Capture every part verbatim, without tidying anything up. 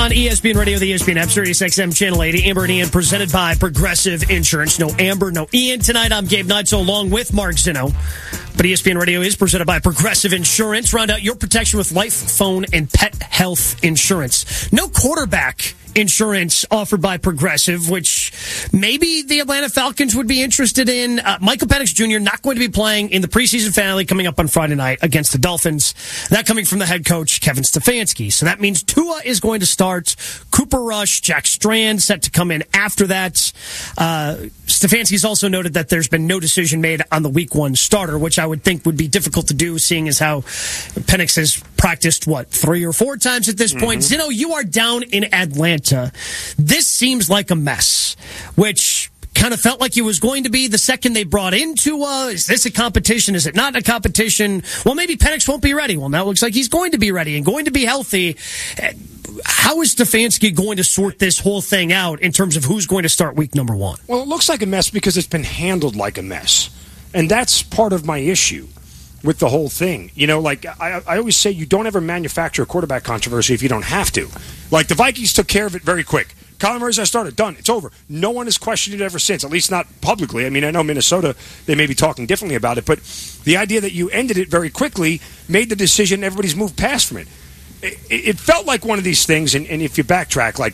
on E S P N Radio, the E S P N app, Sirius X M Channel eighty. Amber and Ian, presented by Progressive Insurance. No Amber, no Ian tonight. I'm Gabe Neitzel along with Mark Zinno. But E S P N Radio is presented by Progressive Insurance. Round out your protection with life, phone, and pet health insurance. No quarterback insurance offered by Progressive, which maybe the Atlanta Falcons would be interested in. Uh, Michael Penix Junior not going to be playing in the preseason finale coming up on Friday night against the Dolphins. That coming from the head coach, Kevin Stefanski. So that means Tua is going to start. Cooper Rush, Jack Strand set to come in after that. Uh, Stefanski's also noted that there's been no decision made on the week one starter, which I would think would be difficult to do, seeing as how Penix has practiced, what, three or four times at this mm-hmm. point. Zeno, you are down in Atlanta. This seems like a mess, which kind of felt like it was going to be the second they brought in Tua. Is this a competition? Is it not a competition? Well, maybe Penix won't be ready. Well, now it looks like he's going to be ready and going to be healthy. How is Stefanski going to sort this whole thing out in terms of who's going to start week number one? Well, it looks like a mess because it's been handled like a mess. And that's part of my issue with the whole thing. You know, like, I, I always say you don't ever manufacture a quarterback controversy if you don't have to. Like, the Vikings took care of it very quick. Kyler Murray's our starter. Done. It's over. No one has questioned it ever since, at least not publicly. I mean, I know Minnesota, they may be talking differently about it, but the idea that you ended it very quickly made the decision, everybody's moved past from it. It, it felt like one of these things, and, and if you backtrack, like,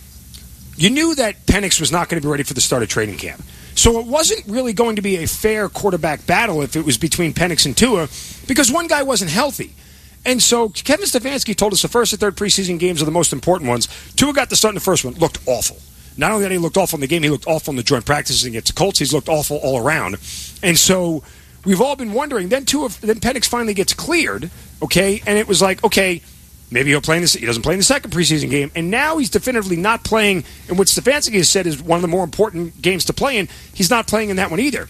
you knew that Penix was not going to be ready for the start of training camp. So it wasn't really going to be a fair quarterback battle if it was between Penix and Tua, because one guy wasn't healthy. And so Kevin Stefanski told us the first and third preseason games are the most important ones. Tua got the start in the first one, looked awful. Not only that he looked awful in the game, he looked awful in the joint practices against the Colts. He's looked awful all around. And so we've all been wondering. Then Tua, then Penix finally gets cleared, okay? And it was like, okay, maybe he'll play in this. He doesn't play in the second preseason game, and now he's definitively not playing in what Stefanski has said is one of the more important games to play in. He's not playing in that one either.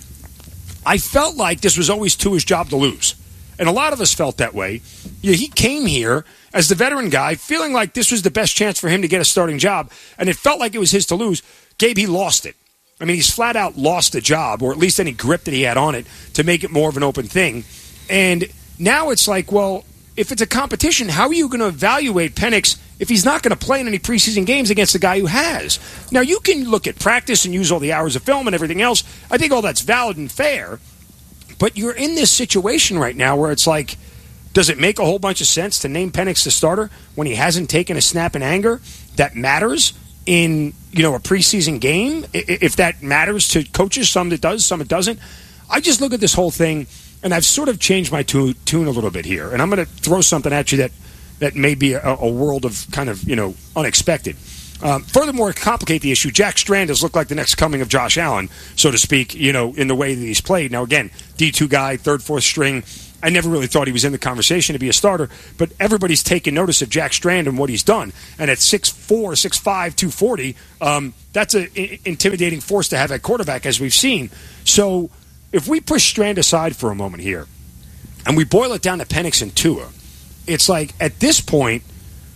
I felt like this was always Tua's job to lose, and a lot of us felt that way. Yeah, he came here as the veteran guy, feeling like this was the best chance for him to get a starting job, and it felt like it was his to lose. Gabe, he lost it. I mean, he's flat out lost the job, or at least any grip that he had on it to make it more of an open thing. And now it's like, well, if it's a competition, how are you going to evaluate Penix if he's not going to play in any preseason games against the guy who has? Now, you can look at practice and use all the hours of film and everything else. I think all that's valid and fair. But you're in this situation right now where it's like, does it make a whole bunch of sense to name Penix the starter when he hasn't taken a snap in anger that matters in, you know, a preseason game? If that matters to coaches, some it does, some it doesn't. I just look at this whole thing, and I've sort of changed my tu- tune a little bit here. And I'm going to throw something at you that, that may be a, a world of kind of, you know, unexpected. Um, furthermore, to complicate the issue, Jack Strand has looked like the next coming of Josh Allen, so to speak, you know, in the way that he's played. Now, again, D two guy, third, fourth string. I never really thought he was in the conversation to be a starter, but everybody's taken notice of Jack Strand and what he's done. And at six four, six five, two forty, um, that's an intimidating force to have at quarterback, as we've seen. So if we push Strand aside for a moment here, and we boil it down to Penix and Tua, it's like, at this point,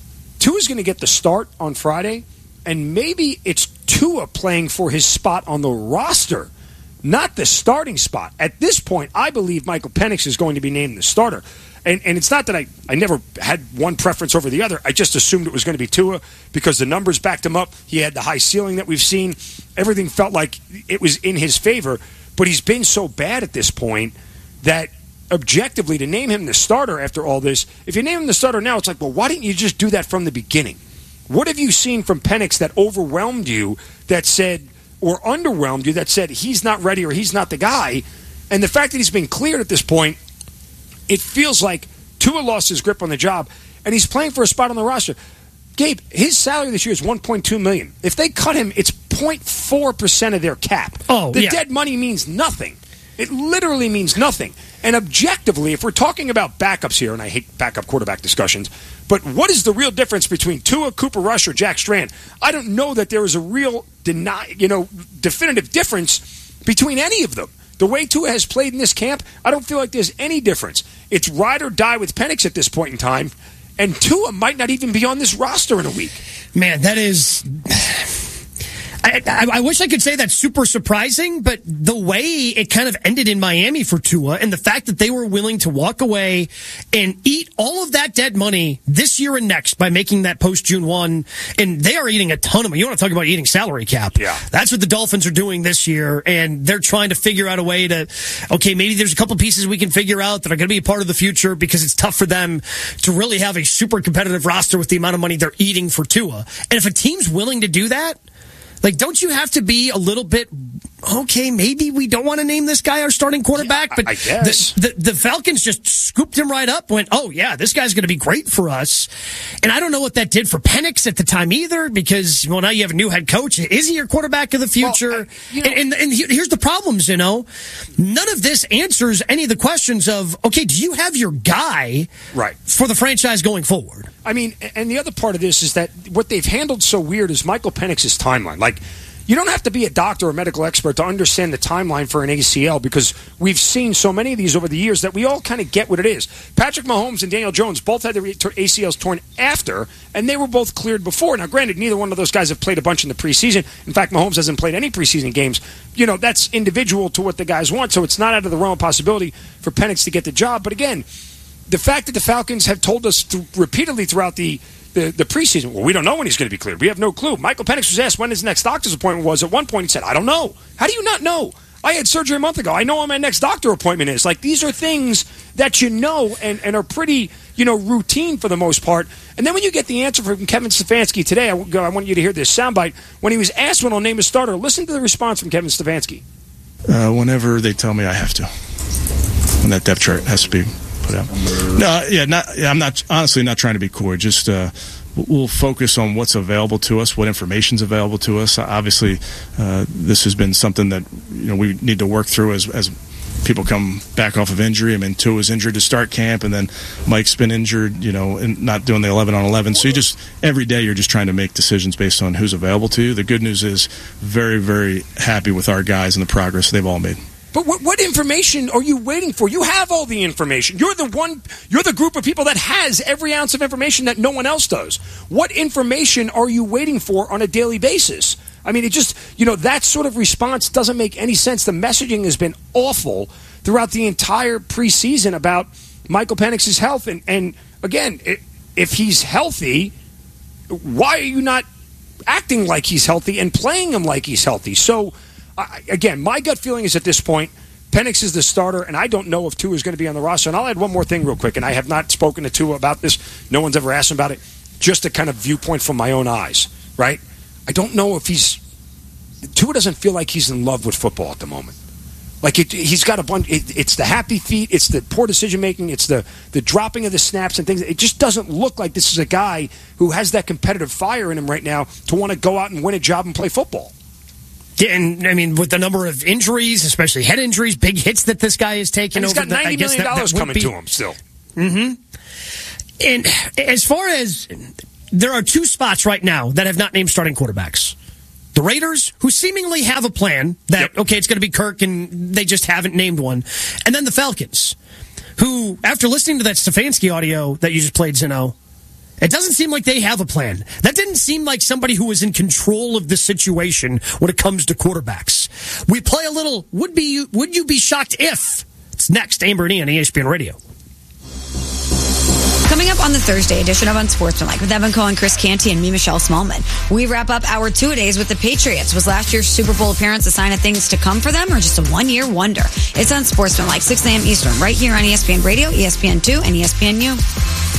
Tua's going to get the start on Friday, and maybe it's Tua playing for his spot on the roster, not the starting spot. At this point, I believe Michael Penix is going to be named the starter. And, and it's not that I, I never had one preference over the other. I just assumed it was going to be Tua because the numbers backed him up. He had the high ceiling that we've seen. Everything felt like it was in his favor. But he's been so bad at this point that objectively, to name him the starter after all this, if you name him the starter now, it's like, well, why didn't you just do that from the beginning? What have you seen from Penix that overwhelmed you, that said, or underwhelmed you, that said he's not ready or he's not the guy? And the fact that he's been cleared at this point, it feels like Tua lost his grip on the job, and he's playing for a spot on the roster. Gabe, his salary this year is one point two million dollars. If they cut him, it's zero point four percent of their cap. Oh, the yeah. dead money means nothing. It literally means nothing. And objectively, if we're talking about backups here, and I hate backup quarterback discussions, but what is the real difference between Tua, Cooper Rush, or Jack Strand? I don't know that there is a real deny, you know, definitive difference between any of them. The way Tua has played in this camp, I don't feel like there's any difference. It's ride or die with Penix at this point in time, and Tua might not even be on this roster in a week. Man, that is... I, I, I wish I could say that's super surprising, but the way it kind of ended in Miami for Tua and the fact that they were willing to walk away and eat all of that dead money this year and next by making that post-June first, and they are eating a ton of money. You want to talk about eating salary cap. Yeah. That's what the Dolphins are doing this year, and they're trying to figure out a way to, okay, maybe there's a couple pieces we can figure out that are going to be a part of the future because it's tough for them to really have a super competitive roster with the amount of money they're eating for Tua. And if a team's willing to do that, like, don't you have to be a little bit, okay, maybe we don't want to name this guy our starting quarterback, but I guess. The, the, the Falcons just scooped him right up, went, oh, yeah, this guy's going to be great for us. And I don't know what that did for Penix at the time either, because, well, now you have a new head coach. Is he your quarterback of the future? Well, I, you know, and, and, and here's the problems, you know. None of this answers any of the questions of, okay, do you have your guy right. for the franchise going forward? I mean, and the other part of this is that what they've handled so weird is Michael Penix's timeline. Like, you don't have to be a doctor or medical expert to understand the timeline for an A C L because we've seen so many of these over the years that we all kind of get what it is. Patrick Mahomes and Daniel Jones both had their A C Ls torn after, and they were both cleared before. Now, granted, neither one of those guys have played a bunch in the preseason. In fact, Mahomes hasn't played any preseason games. You know, that's individual to what the guys want, so it's not out of the realm of possibility for Penix to get the job. But again, the fact that the Falcons have told us th- repeatedly throughout the The, the preseason, well, we don't know when he's going to be cleared. We have no clue. Michael Penix was asked when his next doctor's appointment was. At one point, he said, I don't know. How do you not know? I had surgery a month ago. I know when my next doctor appointment is. Like, these are things that you know and, and are pretty, you know, routine for the most part. And then when you get the answer from Kevin Stefanski today, I, I want you to hear this soundbite. When he was asked when I'll name a starter, listen to the response from Kevin Stefanski. Uh, whenever they tell me I have to. And that depth chart has to be put out. No, yeah, not. Yeah, I'm not. Honestly, not trying to be coy. Just uh, we'll focus on what's available to us, what information's available to us. Obviously, uh, this has been something that you know we need to work through as as people come back off of injury. I mean, Tua was injured to start camp, and then Mike's been injured, you know, and not doing the eleven on eleven. So you just every day you're just trying to make decisions based on who's available to you. The good news is, very, very happy with our guys and the progress they've all made. But what, what information are you waiting for? You have all the information. You're the one. You're the group of people that has every ounce of information that no one else does. What information are you waiting for on a daily basis? I mean, it just, you know, that sort of response doesn't make any sense. The messaging has been awful throughout the entire preseason about Michael Penix's health. And, and again, it, if he's healthy, why are you not acting like he's healthy and playing him like he's healthy? So, I, again, my gut feeling is at this point, Penix is the starter, and I don't know if Tua is going to be on the roster. And I'll add one more thing real quick, and I have not spoken to Tua about this. No one's ever asked him about it. Just a kind of viewpoint from my own eyes, right? I don't know if he's – Tua doesn't feel like he's in love with football at the moment. Like, it, he's got a bunch it, – it's the happy feet, it's the poor decision-making, it's the, the dropping of the snaps and things. It just doesn't look like this is a guy who has that competitive fire in him right now to want to go out and win a job and play football. Yeah, and I mean, with the number of injuries, especially head injuries, big hits that this guy has taken and he's over, got ninety the, I million dollars coming be, to him still. Mm-hmm. And as far as there are two spots right now that have not named starting quarterbacks. The Raiders, who seemingly have a plan that, yep. okay, it's going to be Kirk, and they just haven't named one. And then the Falcons, who, after listening to that Stefanski audio that you just played, Zeno, it doesn't seem like they have a plan. That didn't seem like somebody who was in control of the situation when it comes to quarterbacks. We play a little, would be would you be shocked if? It's next, Amber and Ian, E S P N Radio. Coming up on the Thursday edition of Unsportsmanlike with Evan Cohen, Chris Canty, and me, Michelle Smallman. We wrap up our two-a-days with the Patriots. Was last year's Super Bowl appearance a sign of things to come for them or just a one-year wonder? It's Unsportsmanlike, six a.m. Eastern, right here on E S P N Radio, E S P N two, and E S P N U.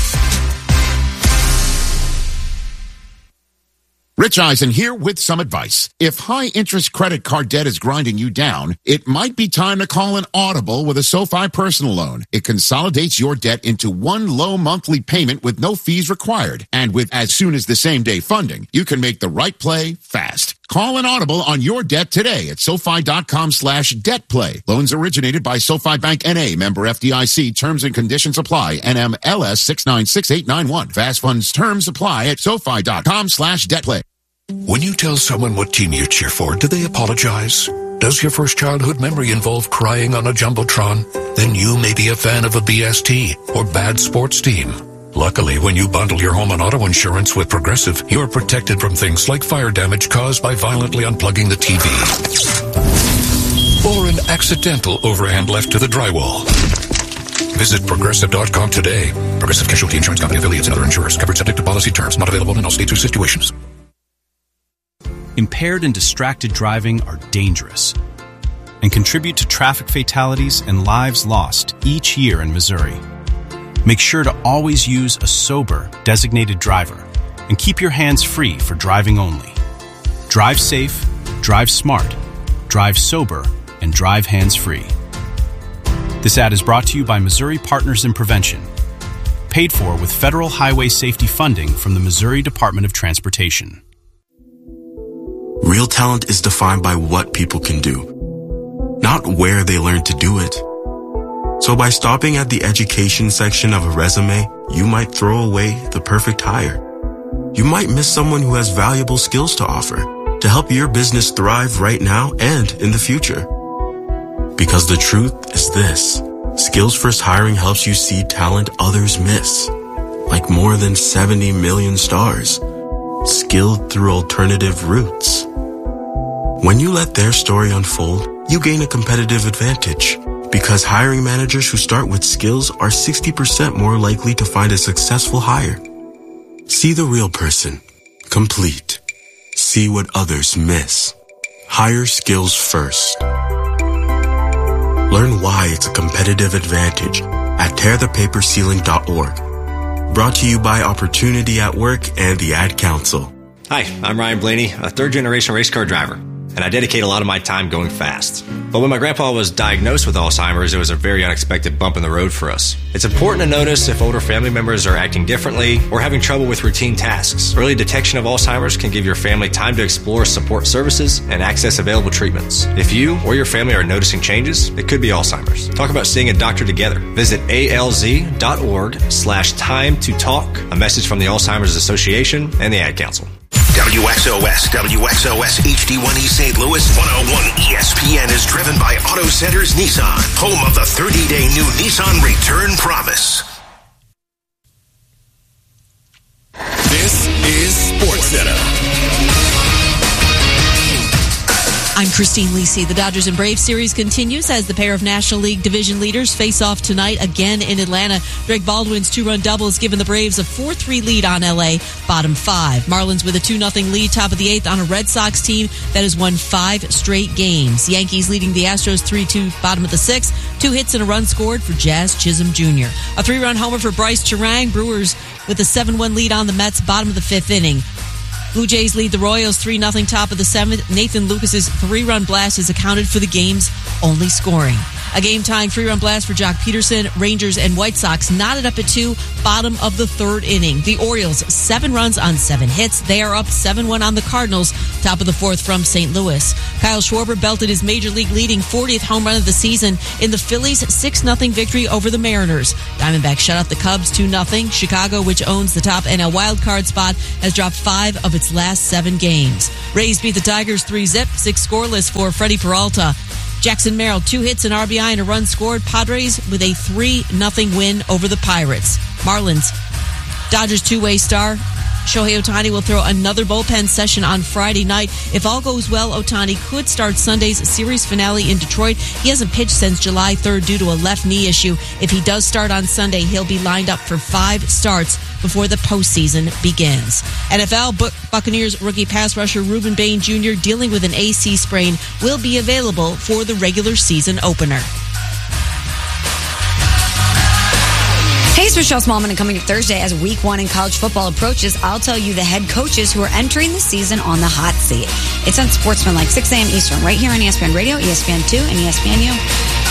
Rich Eisen here with some advice. If high-interest credit card debt is grinding you down, it might be time to call an Audible with a SoFi personal loan. It consolidates your debt into one low monthly payment with no fees required. And with as soon as the same day funding, you can make the right play fast. Call an Audible on your debt today at SoFi.com slash debt play. Loans originated by SoFi Bank N A, member F D I C. Terms and conditions apply. N M L S six nine six eight nine one. Fast funds terms apply at SoFi.com slash debt play. When you tell someone what team you cheer for, do they apologize? Does your first childhood memory involve crying on a Jumbotron? Then you may be a fan of a B S T or bad sports team. Luckily, when you bundle your home and auto insurance with Progressive, you're protected from things like fire damage caused by violently unplugging the T V. Or an accidental overhand left to the drywall. Visit Progressive dot com today. Progressive Casualty Insurance Company affiliates and other insurers. Covered subject to policy terms. Not available in all states or situations. Impaired and distracted driving are dangerous and contribute to traffic fatalities and lives lost each year in Missouri. Make sure to always use a sober, designated driver and keep your hands free for driving only. Drive safe, drive smart, drive sober, and drive hands-free. This ad is brought to you by Missouri Partners in Prevention, paid for with federal highway safety funding from the Missouri Department of Transportation. Real talent is defined by what people can do, not where they learn to do it. So by stopping at the education section of a resume, you might throw away the perfect hire. You might miss someone who has valuable skills to offer to help your business thrive right now and in the future. Because the truth is this, Skills First Hiring helps you see talent others miss, like more than seventy million stars, skilled through alternative routes. When you let their story unfold, you gain a competitive advantage. Because hiring managers who start with skills are sixty percent more likely to find a successful hire. See the real person. Complete. See what others miss. Hire skills first. Learn why it's a competitive advantage at tear the paper ceiling dot org. Brought to you by Opportunity at Work and the Ad Council. Hi, I'm Ryan Blaney, a third-generation race car driver, and I dedicate a lot of my time going fast. But when my grandpa was diagnosed with Alzheimer's, it was a very unexpected bump in the road for us. It's important to notice if older family members are acting differently or having trouble with routine tasks. Early detection of Alzheimer's can give your family time to explore support services and access available treatments. If you or your family are noticing changes, it could be Alzheimer's. Talk about seeing a doctor together. Visit alz.org slash time to talk. A message from the Alzheimer's Association and the Ad Council. W X O S, W X O S H D one E Saint Louis, one oh one E S P N is driven by Auto Centers Nissan, home of the thirty-day new Nissan Return Promise. This is SportsCenter. I'm Christine Lisi. The Dodgers and Braves series continues as the pair of National League division leaders face off tonight again in Atlanta. Drake Baldwin's two-run double has given the Braves a four three lead on L A, bottom five. Marlins with a two nothing lead, top of the eighth on a Red Sox team that has won five straight games. Yankees leading the Astros three two, bottom of the sixth. Two hits and a run scored for Jazz Chisholm Junior A three-run homer for Bryce Terang. Brewers with a seven one lead on the Mets, bottom of the fifth inning. Blue Jays lead the Royals three nothing, top of the seventh. Nathan Lucas's three-run blast has accounted for the game's only scoring. A game-tying three-run blast for Jock Peterson. Rangers and White Sox knotted up at two, bottom of the third inning. The Orioles, seven runs on seven hits. They are up seven one on the Cardinals, top of the fourth from Saint Louis. Kyle Schwarber belted his Major League leading fortieth home run of the season in the Phillies' six nothing victory over the Mariners. Diamondbacks shut out the Cubs two nothing. Chicago, which owns the top N L wildcard spot, has dropped five of its last seven games. Rays beat the Tigers three zip, six scoreless for Freddie Peralta. Jackson Merrill, two hits, an R B I, and a run scored. Padres with a three nothing win over the Pirates. Marlins, Dodgers two-way star Shohei Ohtani will throw another bullpen session on Friday night. If all goes well, Ohtani could start Sunday's series finale in Detroit. He hasn't pitched since July third due to a left knee issue. If he does start on Sunday, he'll be lined up for five starts before the postseason begins. N F L, Buccaneers rookie pass rusher Reuben Bain Junior dealing with an A C sprain will be available for the regular season opener. Hey, it's Michelle Smallman, and coming up Thursday as week one in college football approaches, I'll tell you the head coaches who are entering the season on the hot seat. It's on Sportsman like six a.m. Eastern, right here on E S P N Radio, E S P N two, and E S P N U.